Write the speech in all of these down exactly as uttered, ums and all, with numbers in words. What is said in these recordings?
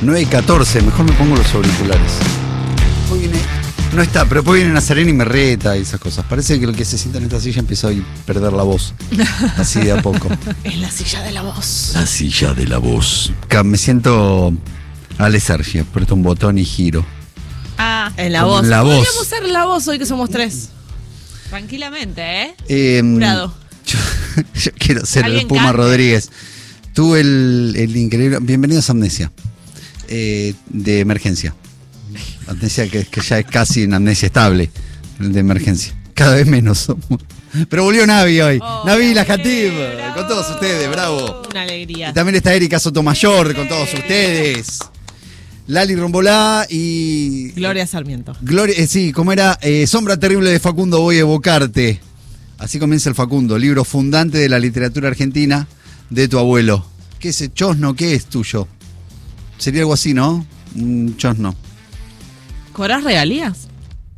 nueve y catorce, mejor me pongo los auriculares. Después viene, no está, pero después viene Nazarena y me reta y esas cosas. Parece que el que se sienta en esta silla empieza a perder la voz. Así de a poco. Es la silla de la voz. La silla de la voz. Me siento Ale Sergi, aprieto un botón y giro. Ah, en la Como voz. en la voz. Podríamos ser la voz hoy que somos tres. tranquilamente, ¿eh? eh Jurado. Yo, yo quiero ser el Alguien Puma cante. Rodríguez. Tuve el, el increíble. Bienvenidos a Amnesia. Eh, de emergencia. Amnesia que, que ya es casi una amnesia estable. De emergencia. Cada vez menos somos. Pero volvió Navi hoy. Oh, Navi La bravo. Jatib. Con todos ustedes, bravo. Una alegría. Y también está Erika Sotomayor con todos ustedes. Lali Rombolá y. Gloria Sarmiento. Gloria, eh, sí, como era eh, Sombra Terrible de Facundo, voy a evocarte. Así comienza el Facundo, libro fundante de la literatura argentina de tu abuelo. ¿Qué es ese chosno? ¿Qué es tuyo? Sería algo así, ¿no? Un chosno. ¿Cobrás regalías?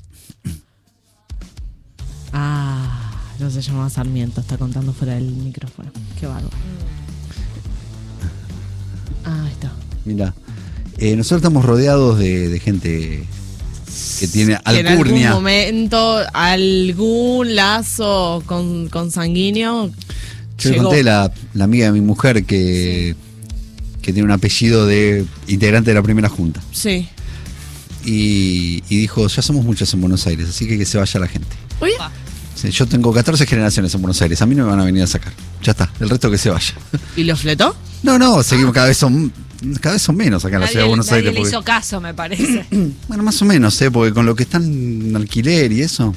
Ah, no se llamaba Sarmiento, está contando fuera del micrófono. Qué bárbaro. Ah, ahí está. Mira, eh, nosotros estamos rodeados de, de gente que tiene Que en alcurnia. algún momento, algún lazo con, con sanguíneo. Yo le llegó. conté la, la amiga de mi mujer que, que tiene un apellido de integrante de la primera junta. Sí. Y, y dijo, ya somos muchos en Buenos Aires, así que que se vaya la gente. Oye, Sí, yo tengo catorce generaciones en Buenos Aires, a mí no me van a venir a sacar. Ya está, el resto que se vaya. ¿y lo fletó? No, no, seguimos, cada vez son cada vez son menos acá en la Nadie, ciudad de Buenos nadie Aires. le porque- hizo caso, me parece. Bueno, más o menos, ¿eh? Porque con lo que están en alquiler y eso.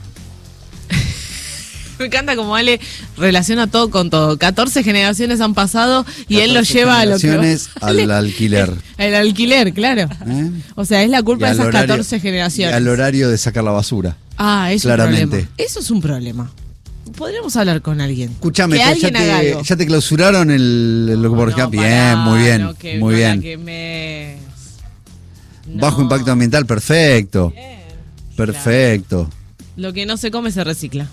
Me encanta como Ale relaciona todo con todo. catorce generaciones han pasado y él lo catorce lleva a lo que... generaciones al alquiler. El alquiler, claro. ¿eh? O sea, es la culpa Y de al esas horario- catorce y generaciones. al horario de sacar la basura. Ah, eso Claramente. es un problema. Eso es un problema. Podríamos hablar con alguien. Escuchame, que ya alguien haga te, algo. ya te clausuraron el, el loco por No, acá. Bien, pará, muy bien, no, que muy no la bien. quemés. No. Bajo impacto ambiental, perfecto. Perfecto. Lo que no se come se recicla.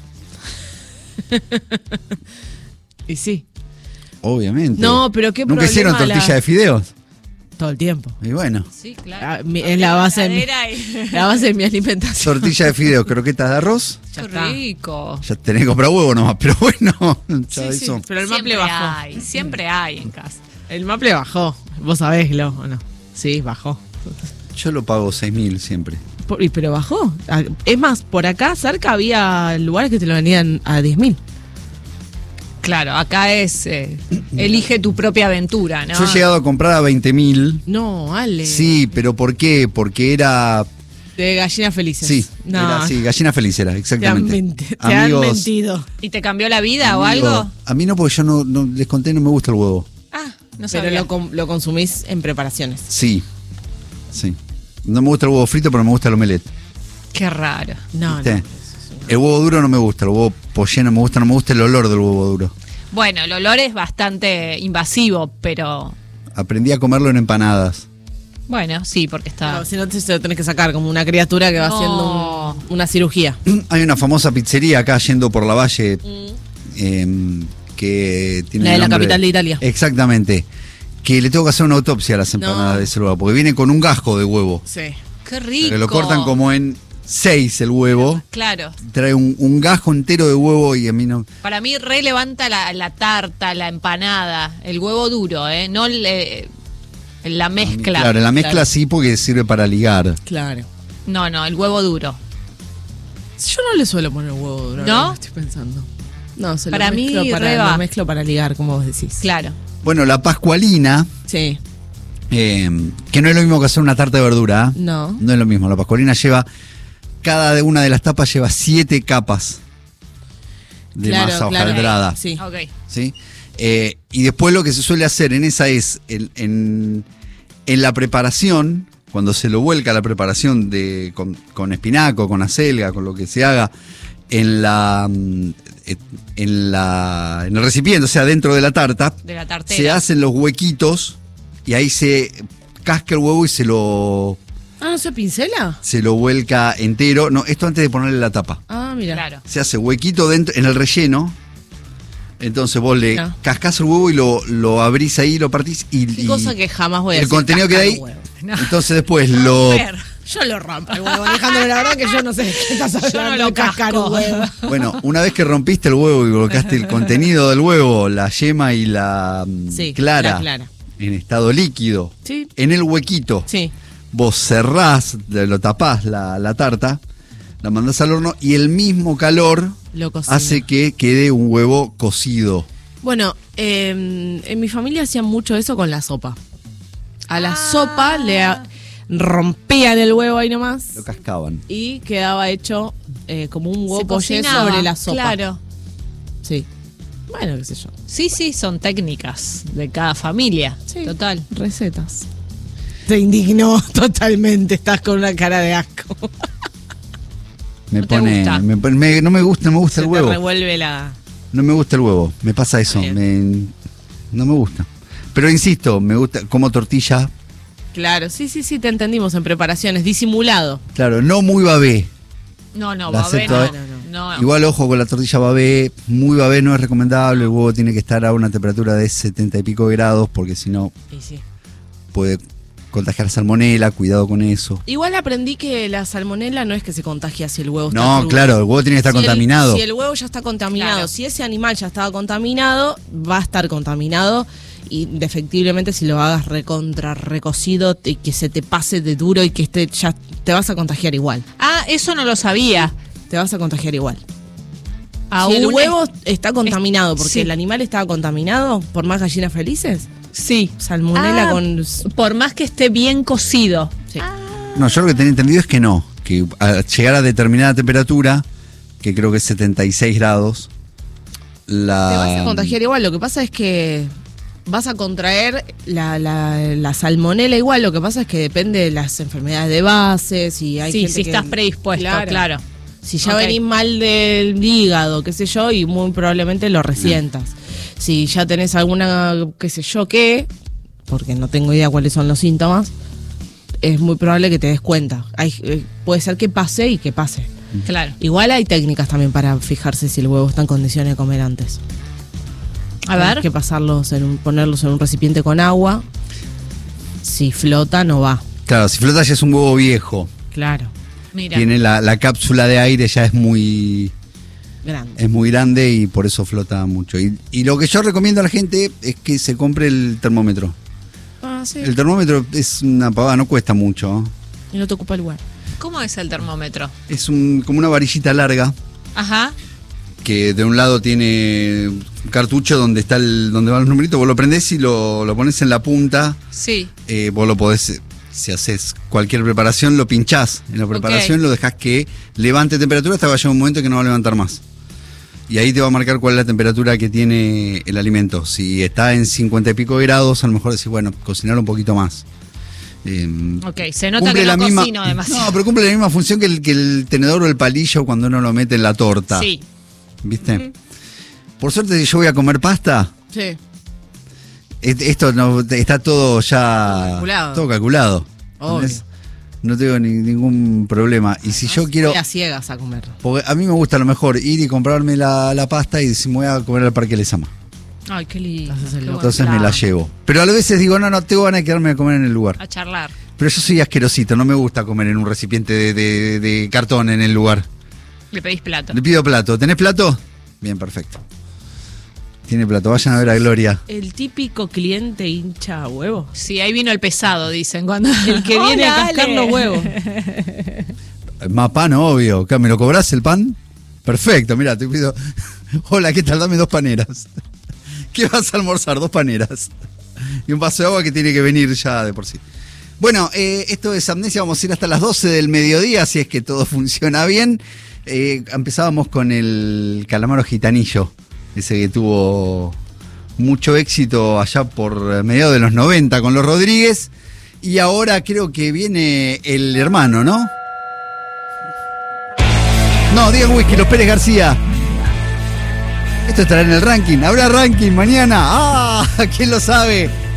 Y sí, Obviamente. No, pero qué ¿Nunca hicieron problema tortilla la- de fideos? todo el tiempo. Y bueno, Sí, claro. Ah, mi- es la base, de mi, Heladera y- la base de mi alimentación. tortilla de fideos, croquetas de arroz. Ya Qué está. rico. Ya tenés que comprar huevo nomás, pero bueno, ya Sí, sí, eso. pero el Siempre maple bajó. hay, siempre hay en casa. El maple bajó. Vos sabés, lo, ¿o no? Sí, bajó. Yo lo pago seis mil siempre. Por- y pero bajó. Ah, Es más, por acá cerca había lugares que te lo vendían a diez mil. Claro, acá es eh, elige tu propia aventura, ¿no? Yo he llegado a comprar a veinte mil. No, Ale. Sí, pero ¿por qué? Porque era. De gallinas felices. Sí, No. era, sí, gallina feliz era, Te han, exactamente. menti- te han Amigos, mentido. ¿Y te cambió la vida o amigos, algo? A mí no, porque yo no, no les conté, no me gusta el huevo. Ah, no Pero sabía. lo, com- lo consumís en preparaciones. Sí, sí. No me gusta el huevo frito, pero me gusta el omelette. Qué raro. No, ¿Viste? no. El huevo duro no me gusta, el huevo poché no me gusta, no me gusta el olor del huevo duro. Bueno, el olor es bastante invasivo, pero Aprendí a comerlo en empanadas. bueno, sí, porque está... No, si no te se lo tenés que sacar como una criatura que va No. haciendo un- una cirugía. Hay una famosa pizzería acá yendo por la valle eh, que tiene La de el la nombre- capital de Italia. Exactamente. Que le tengo que hacer una autopsia a las empanadas No. de ese huevo, porque viene con un gajo de huevo. Sí. Qué rico. Que lo cortan como en seis el huevo. Claro. Trae un, un gajo entero de huevo y a mí no. Para mí re levanta la, la tarta, la empanada, el huevo duro, ¿eh? No el, eh, la mezcla. Claro, la mezcla Claro. sí porque sirve para ligar. Claro. No, no, el huevo duro. Yo no le suelo poner huevo duro. ¿No? ahora que Estoy pensando. No, se Para lo mí, mezclo para, re va. lo mezclo para ligar, como vos decís. Claro. Bueno, la pascualina, Sí. eh, que no es lo mismo que hacer una tarta de verdura. ¿eh? No. No es lo mismo. La pascualina lleva, cada de una de las tapas lleva siete capas de Claro, masa claro. hojaldrada. Sí. Ok. ¿Sí? Eh, y después lo que se suele hacer en esa es, en, en, en la preparación, cuando se lo vuelca la preparación de con, con espinaco, con acelga, con lo que se haga, en la mm, eh, en la en el recipiente, o sea, dentro de la tarta, De la tartera. se hacen los huequitos y ahí se casca el huevo y se lo Ah, ¿no se pincela? se lo vuelca entero. No, esto antes de ponerle la tapa. Ah, mira. Claro. Se hace huequito dentro, en el relleno, Entonces vos le No. cascás el huevo y lo, lo abrís ahí, lo partís y, Qué y cosa que jamás voy a el hacer. contenido queda cascar ahí. un huevo. No. Entonces después lo... Ver. Yo lo rompo el huevo, Alejandro, la verdad que yo no sé de qué estás hablando. Yo no lo de cascar casco. un huevo. Bueno, una vez que rompiste el huevo y colocaste el contenido del huevo, la yema y la mm, Sí, clara, la clara. en estado líquido, Sí. en el huequito, Sí. vos cerrás, lo tapás la, la tarta, la mandás al horno y el mismo calor Lo cocino. hace que quede un huevo cocido. Bueno, eh, en mi familia hacían mucho eso con la sopa. A la sopa le a- rompían el huevo ahí nomás Lo cascaban. y quedaba hecho eh, como un Se huevo poché cocinaba, sobre la sopa. Claro. Sí. Bueno, qué sé yo. Sí, sí, son técnicas de cada familia. Sí. Total. Recetas. Te indignó totalmente, estás con una cara de asco. Me No te pone, gusta. me pone- me- no me gusta, no me gusta Se el te huevo. revuelve la... No me gusta el huevo, me pasa eso, bien. me- no me gusta. Pero insisto, me gusta como tortilla, Claro, sí, sí, sí, te entendimos en preparaciones, disimulado. claro, no muy babé. No, no, La babé acepto, no. ¿eh? No, no. Igual ojo con la tortilla babé, muy babé no es recomendable, el huevo tiene que estar a una temperatura de setenta y pico grados porque si no Y sí. puede contagiar salmonela, cuidado con eso. Igual aprendí que la salmonela no es que se contagia si el huevo está No, crudo. claro, el huevo tiene que estar Si el- contaminado. si el huevo ya está contaminado, Claro. si ese animal ya estaba contaminado, va a estar contaminado. Y indefectiblemente si lo hagas recontra recocido y que se te pase de duro y que esté ya te vas a contagiar igual. Ah, eso no lo sabía. Te vas a contagiar igual. Aún si el es- huevo está contaminado porque sí. el animal estaba contaminado, por más gallinas felices, Sí. salmonela Ah, con... Por más que esté bien cocido. Sí. No, yo lo que tenía entendido es que no, que al llegar a determinada temperatura, que creo que es setenta y seis grados, la... Te vas a contagiar igual. Lo que pasa es que vas a contraer la, la, la salmonela igual. Lo que pasa es que depende de las enfermedades de base. Si hay Sí, gente si que- estás predispuesto, claro. Si ya Ok. venís mal del hígado, qué sé yo, y muy probablemente lo resientas. Si ya tenés alguna, qué sé yo, qué, porque no tengo idea cuáles son los síntomas, es muy probable que te des cuenta. Hay, eh, puede ser que pase y que pase. Claro. Igual hay técnicas también para fijarse si el huevo está en condiciones de comer antes. A Hay ver. que pasarlos en un, ponerlos en un recipiente con agua. Si flota, no va. Claro, si flota ya es un huevo viejo. Claro, Mira. Tiene la, la cápsula de aire ya es muy grande. es muy grande y por eso flota mucho. Y, y lo que yo recomiendo a la gente es que se compre el termómetro. Ah, sí. El termómetro es una pavada, no cuesta mucho. Y no te ocupa lugar. ¿Cómo es el termómetro? Es un, como una varillita larga Ajá. que de un lado tiene un cartucho donde está el, donde van los numeritos. Vos lo prendés y lo, lo pones en la punta. Sí. Eh, vos lo podés, si haces cualquier preparación, lo pinchás en la preparación, Ok. lo dejás que levante temperatura hasta que vaya un momento que no va a levantar más. Y ahí te va a marcar cuál es la temperatura que tiene el alimento. Si está en cincuenta y pico grados, a lo mejor decís, bueno, cocinar un poquito más. Eh, Ok, se nota cumple que no la misma- cocino demasiado. No, pero cumple la misma función que el, que el tenedor o el palillo cuando uno lo mete en la torta. Sí. ¿Viste? Por suerte, yo voy a comer pasta. Sí. est- Esto no, está todo ya. Todo calculado. Todo calculado. Obvio. ¿Entendés? No tengo ni- ningún problema. Y si yo quiero. Voy a ciegas a comer. Porque a mí me gusta a lo mejor ir y comprarme la, la pasta y decir, me voy a comer al Parque Lesama. Ay, qué lindo. Haces el qué loco. buen Entonces me la plan. llevo. Pero a veces digo, no, no, tengo ganas de quedarme a comer en el lugar. A charlar. Pero yo soy asquerosito, no me gusta comer en un recipiente de, de- de cartón en el lugar. Le pedís plato. Le pido plato. ¿Tenés plato? Bien, perfecto. Tiene plato. Vayan a ver a Gloria. El típico cliente hincha huevo. Sí, ahí vino el pesado, dicen. Cuando... El que viene Hola, a cascar Ale. los huevos. Más pan, obvio. ¿Qué, ¿Me lo cobrás el pan? Perfecto, mira, te pido. Hola, ¿qué tal? Dame dos paneras. ¿Qué vas a almorzar? Dos paneras. Y un vaso de agua que tiene que venir ya de por sí. Bueno, eh, esto es Amnesia. Vamos a ir hasta las doce del mediodía, si es que todo funciona bien. Eh, empezábamos con el calamaro gitanillo, ese que tuvo mucho éxito allá por mediados de los noventa con los Rodríguez. Y ahora creo que viene el hermano, ¿no? No, Diego Whisky, los Pérez García. Esto estará en el ranking. ¿Habrá ranking mañana? ¡Ah! ¿Quién lo sabe?